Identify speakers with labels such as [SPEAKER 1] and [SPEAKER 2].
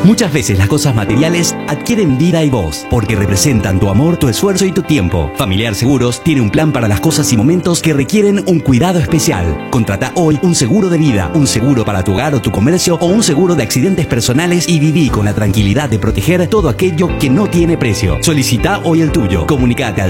[SPEAKER 1] Muchas veces las cosas materiales adquieren vida y voz, porque representan tu amor, tu esfuerzo y tu tiempo. Familiar Seguros tiene un plan para las cosas y momentos que requieren un cuidado especial. Contrata hoy un seguro de vida, un seguro para tu hogar o tu comercio o un seguro de accidentes personales y viví con la tranquilidad de proteger todo aquello que no tiene precio. Solicita hoy el tuyo. Comunicate al